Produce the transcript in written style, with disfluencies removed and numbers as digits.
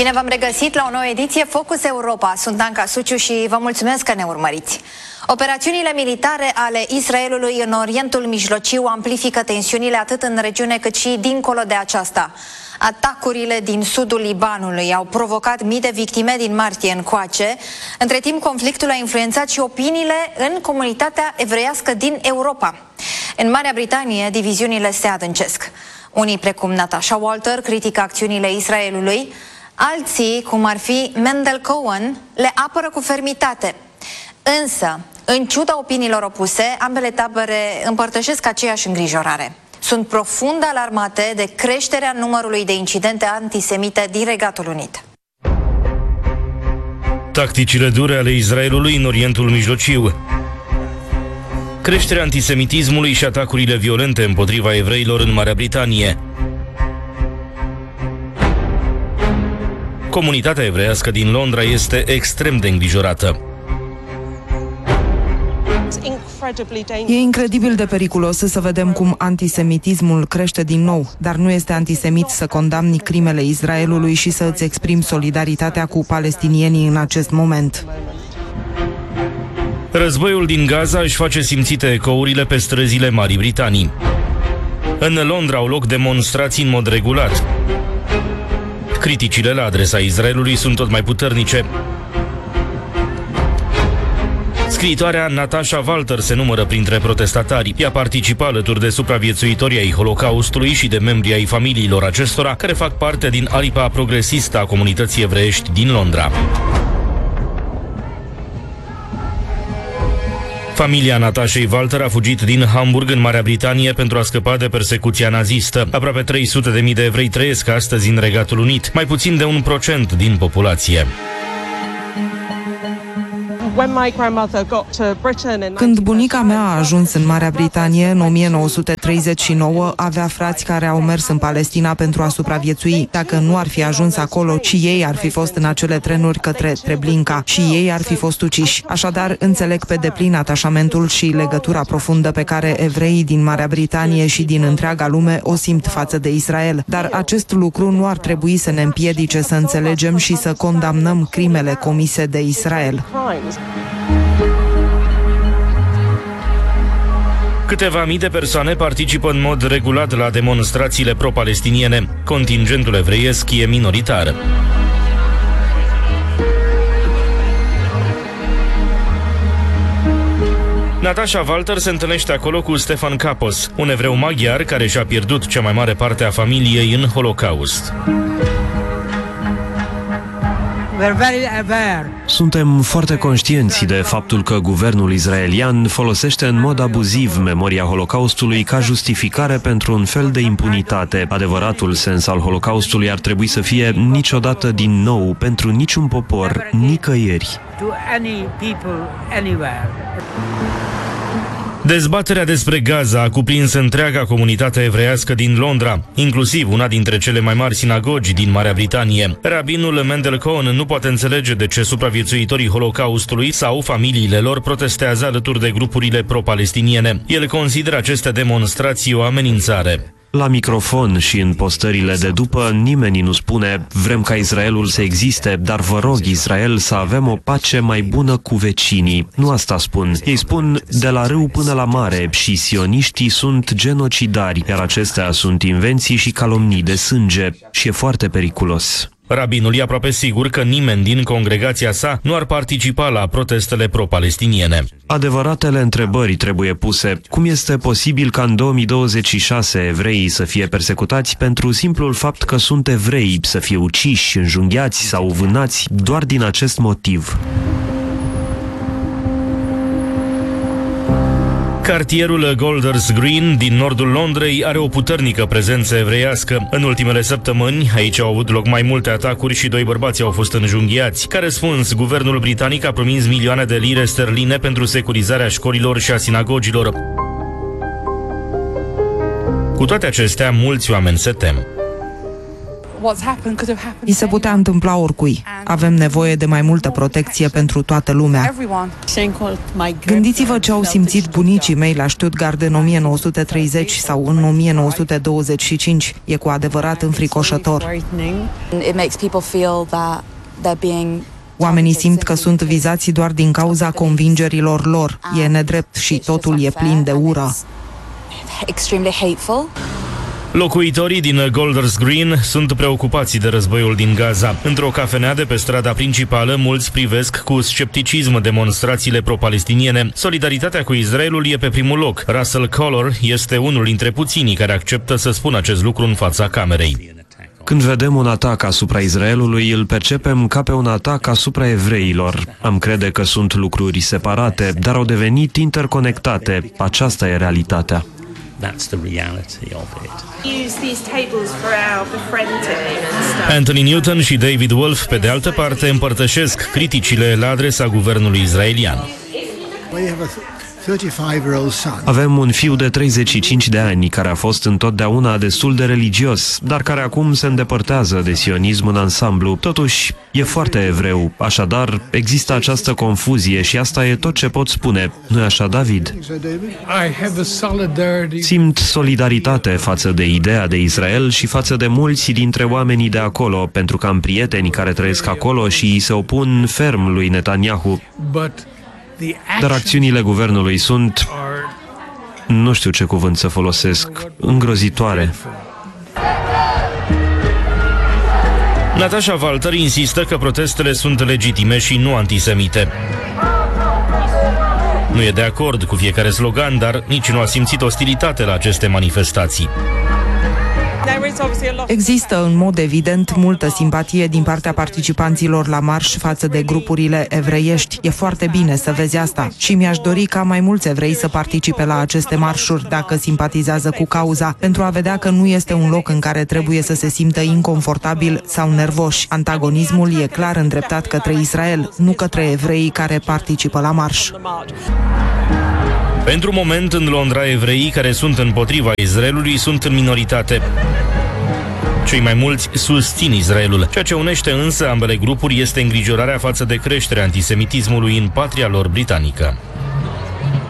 Bine v-am regăsit la o nouă ediție Focus Europa. Sunt Anca Suciu și vă mulțumesc că ne urmăriți. Operațiunile militare ale Israelului în Orientul Mijlociu amplifică tensiunile atât în regiune cât și dincolo de aceasta. Atacurile din sudul Libanului au provocat mii de victime din martie încoace. Între timp, conflictul a influențat și opiniile în comunitatea evreiască din Europa. În Marea Britanie, diviziunile se adâncesc. Unii, precum Natasha Walter, critică acțiunile Israelului. Alții, cum ar fi Mendel Cohen, le apără cu fermitate. Însă, în ciuda opiniilor opuse, ambele tabere împărtășesc aceeași îngrijorare. Sunt profund alarmate de creșterea numărului de incidente antisemite din Regatul Unit. Tacticile dure ale Israelului în Orientul Mijlociu. Creșterea antisemitismului și atacurile violente împotriva evreilor în Marea Britanie. Comunitatea evreiască din Londra este extrem de îngrijorată. E incredibil de periculos să vedem cum antisemitismul crește din nou, dar nu este antisemit să condamni crimele Israelului și să îți exprimi solidaritatea cu palestinienii în acest moment. Războiul din Gaza își face simțite ecourile pe străzile Marii Britanii. În Londra au loc demonstrații în mod regulat. Criticile la adresa Israelului sunt tot mai puternice. Scriitoarea Natasha Walter se numără printre protestatari. Ea participă alături de supraviețuitorii ai Holocaustului și de membrii ai familiilor acestora, care fac parte din aripa progresistă a comunității evreiești din Londra. Familia Natashei Walter a fugit din Hamburg în Marea Britanie pentru a scăpa de persecuția nazistă. Aproape 300.000 de evrei trăiesc astăzi în Regatul Unit, mai puțin de 1% din populație. Când bunica mea a ajuns în Marea Britanie în 1939, avea frați care au mers în Palestina pentru a supraviețui. Dacă nu ar fi ajuns acolo, și ei ar fi fost în acele trenuri către Treblinka și ei ar fi fost uciși. Așadar, înțeleg pe deplin atașamentul și legătura profundă pe care evreii din Marea Britanie și din întreaga lume o simt față de Israel. Dar acest lucru nu ar trebui să ne împiedice să înțelegem și să condamnăm crimele comise de Israel. Câteva mii de persoane participă în mod regulat la demonstrațiile pro-palestiniene. Contingentul evreiesc e minoritar. Natasha Walter se întâlnește acolo cu Stefan Kapos, un evreu maghiar care și-a pierdut cea mai mare parte a familiei în Holocaust. Suntem foarte conștienți de faptul că guvernul israelian folosește în mod abuziv memoria Holocaustului ca justificare pentru un fel de impunitate. Adevăratul sens al Holocaustului ar trebui să fie niciodată din nou pentru niciun popor, nicăieri. Dezbaterea despre Gaza a cuprins întreaga comunitate evreiască din Londra, inclusiv una dintre cele mai mari sinagogi din Marea Britanie. Rabinul Mendel Cohen nu poate înțelege de ce supraviețuitorii Holocaustului sau familiile lor protestează alături de grupurile pro-palestiniene. El consideră aceste demonstrații o amenințare. La microfon și în postările de după, nimeni nu spune vrem ca Israelul să existe, dar vă rog, Israel, să avem o pace mai bună cu vecinii. Nu asta spun. Ei spun de la râu până la mare și sioniștii sunt genocidari, iar acestea sunt invenții și calomnii de sânge și e foarte periculos. Rabinul e aproape sigur că nimeni din congregația sa nu ar participa la protestele pro-palestiniene. Adevăratele întrebări trebuie puse. Cum este posibil ca în 2026 evreii să fie persecutați pentru simplul fapt că sunt evrei, să fie uciși, înjunghiați sau vânați doar din acest motiv? Cartierul Golders Green din nordul Londrei are o puternică prezență evreiască. În ultimele săptămâni, aici au avut loc mai multe atacuri și 2 bărbați au fost înjunghiați. Ca răspuns, guvernul britanic a promis milioane de lire sterline pentru securizarea școlilor și a sinagogilor. Cu toate acestea, mulți oameni se tem. I se putea întâmpla oricui. Avem nevoie de mai multă protecție pentru toată lumea. Gândiți-vă ce au simțit bunicii mei la Stuttgart în 1930 sau în 1925. E cu adevărat înfricoșător. Oamenii simt că sunt vizați doar din cauza convingerilor lor. E nedrept și totul e plin de ură. Locuitorii din Golders Green sunt preocupați de războiul din Gaza. Într-o cafenea de pe strada principală, mulți privesc cu scepticism demonstrațiile pro-palestiniene. Solidaritatea cu Israelul e pe primul loc. Russell Collor este unul dintre puținii care acceptă să spună acest lucru în fața camerei. Când vedem un atac asupra Israelului, îl percepem ca pe un atac asupra evreilor. Am crede că sunt lucruri separate, dar au devenit interconectate. Aceasta e realitatea. Anthony Newton și David Wolf, pe de altă parte, împărtășesc criticile la adresa guvernului israelian. Avem un fiu de 35 de ani care a fost întotdeauna destul de religios, dar care acum se îndepărtează de sionism în ansamblu. Totuși, e foarte evreu, așadar există această confuzie și asta e tot ce pot spune. Nu-i așa, David? Simt solidaritate față de ideea de Israel și față de mulți dintre oamenii de acolo, pentru că am prieteni care trăiesc acolo și îi se opun ferm lui Netanyahu. Dar acțiunile guvernului sunt, nu știu ce cuvânt să folosesc, îngrozitoare. Natasha Walter insistă că protestele sunt legitime și nu antisemite. Nu e de acord cu fiecare slogan, dar nici nu a simțit ostilitate la aceste manifestații. Există în mod evident multă simpatie din partea participanților la marș față de grupurile evreiești. E foarte bine să vezi asta și mi-aș dori ca mai mulți evrei să participe la aceste marșuri dacă simpatizează cu cauza, pentru a vedea că nu este un loc în care trebuie să se simtă inconfortabil sau nervoși. Antagonismul e clar îndreptat către Israel, nu către evreii care participă la marș. Pentru moment, în Londra, evreii care sunt împotriva Israelului sunt în minoritate. Cei mai mulți susțin Israelul. Ceea ce unește însă ambele grupuri este îngrijorarea față de creșterea antisemitismului în patria lor britanică.